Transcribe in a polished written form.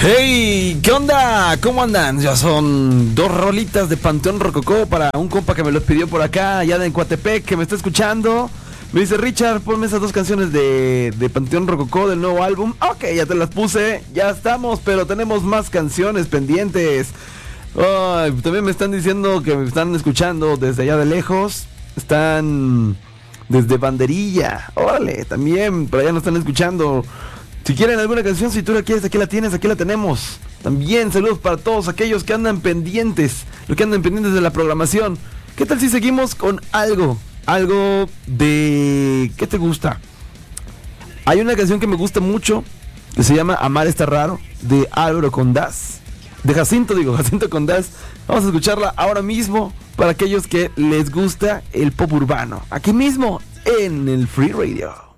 Hey, ¿qué onda? ¿Cómo andan? Ya son 2 rolitas de Panteón Rococó para un compa que me los pidió por acá, allá de Coatepec, que me está escuchando. Me dice, Richard, ponme esas 2 canciones de Panteón Rococó del nuevo álbum. Ok, ya te las puse, ya estamos, pero tenemos más canciones pendientes. Ay, también me están diciendo que me están escuchando desde allá de lejos. Están desde Banderilla. Órale, también, por allá nos están escuchando. Si quieren alguna canción, si tú la quieres, aquí la tienes, aquí la tenemos. También saludos para todos aquellos que andan pendientes, los que andan pendientes de la programación. ¿Qué tal si seguimos con algo de... ¿qué te gusta? Hay una canción que me gusta mucho, que se llama Amar está raro, de Álvaro Condás. De Jacinto Condás. Vamos a escucharla ahora mismo para aquellos que les gusta el pop urbano. Aquí mismo, en el Free Radio.